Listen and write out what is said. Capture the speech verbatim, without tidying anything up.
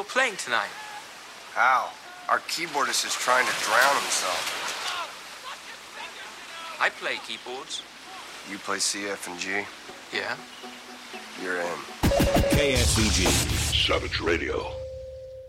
you're playing tonight. Al, our keyboardist is trying to drown himself. I play keyboards. You play C, F, and G? Yeah. You're in. K S V G. Savage Radio.